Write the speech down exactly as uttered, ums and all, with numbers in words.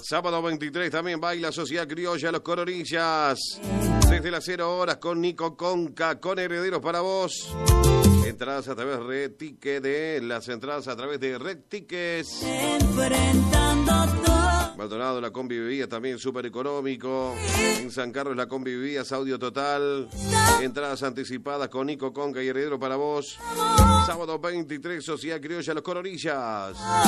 Sábado veintitrés también baila Sociedad Criolla Los Cororillas. Desde las cero horas con Nico Conca, con Herederos para vos. Entradas a través de Red de las entradas a través de Red Tickets. Enfrentando todo. Maldonado, la combi bebida también súper económico. En San Carlos, la combi bebida, audio total. Entradas anticipadas con Nico Conca y Heredero para vos. Sábado veintitrés, Sociedad Criolla Los Cororillas.